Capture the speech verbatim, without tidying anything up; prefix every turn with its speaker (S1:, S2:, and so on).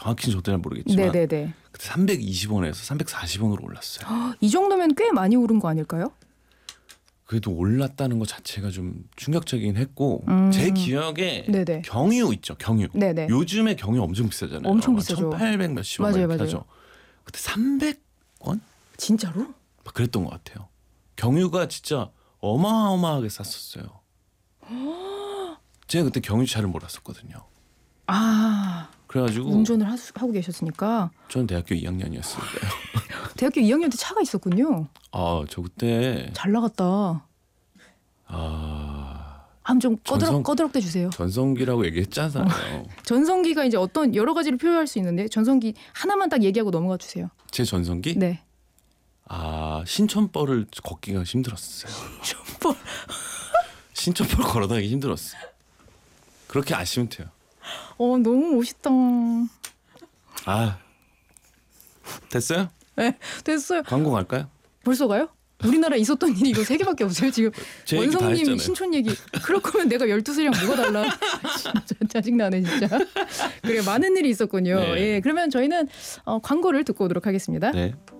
S1: 정확히는 저도 잘 모르겠지만
S2: 네네네.
S1: 그때 삼백이십 원에서 삼백사십 원으로 올랐어요.
S2: 이 정도면 꽤 많이 오른 거 아닐까요?
S1: 그래도 올랐다는 것 자체가 좀 충격적이긴 했고
S2: 음.
S1: 제 기억에
S2: 네네.
S1: 경유 있죠. 경유.
S2: 네네.
S1: 요즘에 경유 엄청 비싸잖아요.
S2: 엄청 비싸죠.
S1: 천팔백 몇십 원
S2: 맞아요,
S1: 이렇게
S2: 맞아요.
S1: 하죠. 그때 삼백 원?
S2: 진짜로?
S1: 막 그랬던 것 같아요. 경유가 진짜 어마어마하게 쌌었어요. 제가 그때 경유차를 몰았었거든요.
S2: 아
S1: 그래가지고
S2: 운전을 하, 하고 계셨으니까
S1: 저는 대학교 이 학년이었으니까요.
S2: 대학교 이 학년 때 차가 있었군요.
S1: 아, 저 그때
S2: 잘 나갔다.
S1: 아
S2: 한번 좀 꺼드럭
S1: 전성-
S2: 꺼드럭대 주세요.
S1: 전성기라고 얘기했잖아요.
S2: 전성기가 이제 어떤 여러 가지를 표현할 수 있는데 전성기 하나만 딱 얘기하고 넘어가 주세요.
S1: 제 전성기?
S2: 네.
S1: 아 신촌벌을 걷기가 힘들었어요.
S2: 뭐,
S1: 신촌벌 걸어다니기 힘들었어. 그렇게 아시면 돼요.
S2: 어 너무 멋있다.
S1: 아 됐어요?
S2: 네, 됐어요.
S1: 광고 갈까요?
S2: 벌써 가요? 우리나라에 있었던 일이 이거 세 개밖에 없어요 지금.
S1: 제 얘기 다
S2: 원성님
S1: 했잖아요.
S2: 신촌 얘기. 그럴 거면 내가 열두 세랑 뭐가 달라. 진짜 짜증나네 진짜. 그래 많은 일이 있었군요.
S1: 네.
S2: 예, 그러면 저희는 어, 광고를 듣고 오도록 하겠습니다.
S1: 네.